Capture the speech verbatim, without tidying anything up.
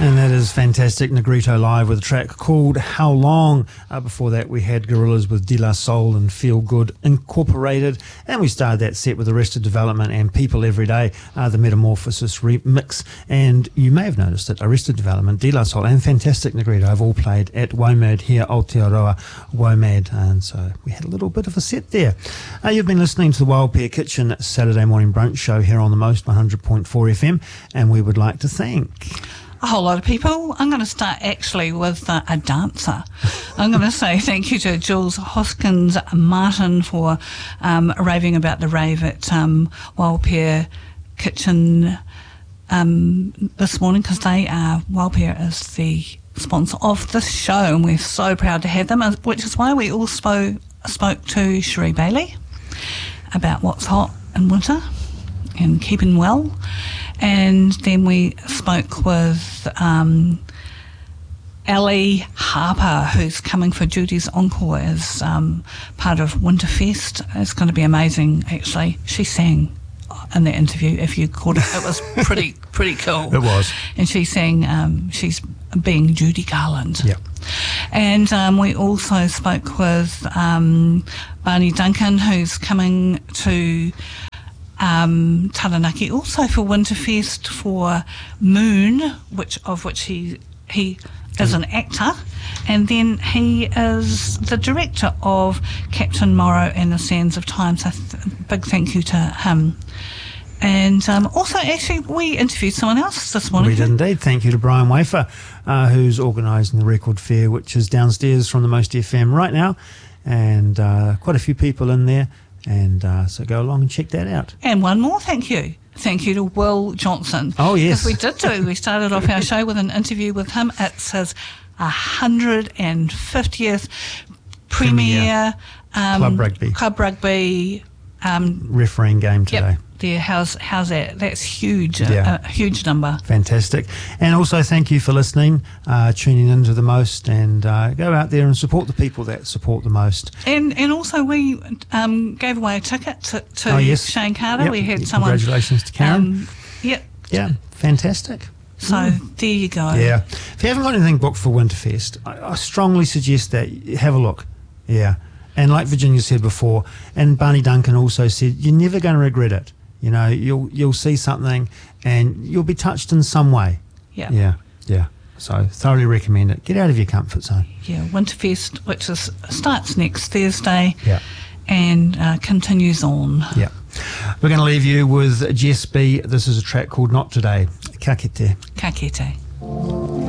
And that is fantastic. Negrito live with a track called How Long. Uh, before that, we had Gorillaz with De La Soul and Feel Good Incorporated. And we started that set with Arrested Development and People Every Day, uh, the Metamorphosis remix. And you may have noticed that Arrested Development, De La Soul, and Fantastic Negrito have all played at WOMAD here, Aotearoa WOMAD. And so we had a little bit of a set there. Uh, you've been listening to the Wild Pear Kitchen Saturday morning brunch show here on the Most one hundred point four F M. And we would like to thank a whole lot of people. I'm going to start actually with uh, a dancer. I'm going to say thank you to Jules Hoskins Martin for um, raving about the rave at um, Wild Pear Kitchen um, this morning, because they are, Wild Pear is the sponsor of this show, and we're so proud to have them, which is why we all spoke, spoke to Cherie Bailey about what's hot in winter and keeping well. And then we spoke with um, Ellie Harper, who's coming for Judy's Encore as um, part of Winterfest. It's going to be amazing, actually. She sang in the interview, if you caught it. It was pretty pretty cool. It was. And she sang, um, she's being Judy Garland. Yeah. And um, we also spoke with um, Barney Duncan, who's coming to Um, Taranaki also for Winterfest for Moon, which of which he he is an actor, and then he is the director of Captain Morrow and the Sands of Time. So th- big thank you to him. And um, also, actually, we interviewed someone else this morning. We did indeed. Thank you to Brian Wafer, uh, who's organising the record fair, which is downstairs from the Most F M right now, and uh, quite a few people in there. And uh, so go along and check that out. And one more thank you. Thank you to Will Johnson. Oh, yes. Because we did do. We started off our show with an interview with him. It's his one hundred fiftieth Premier um, Club Rugby. Club Rugby. Um, Refereeing game today. Yep. There. How's, how's that? That's huge. Yeah. A, a huge number. Fantastic. And also thank you for listening, uh, tuning into the Most, and uh, go out there and support the people that support the most. And and also we um, gave away a ticket to, to oh, yes. Shane Carter. Yep. We had someone. Congratulations to Karen. Um, yep. Yeah, fantastic. So mm. there you go. Yeah. If you haven't got anything booked for Winterfest, I, I strongly suggest that you have a look. Yeah. And like Virginia said before, and Barney Duncan also said, you're never going to regret it. You know, you'll you'll see something and you'll be touched in some way. Yeah. Yeah. Yeah. So thoroughly recommend it. Get out of your comfort zone. Yeah. Winterfest, which is starts next Thursday. Yeah. And uh, continues on. Yeah. We're going to leave you with Jess B. This is a track called Not Today. Ka kite. Ka kite.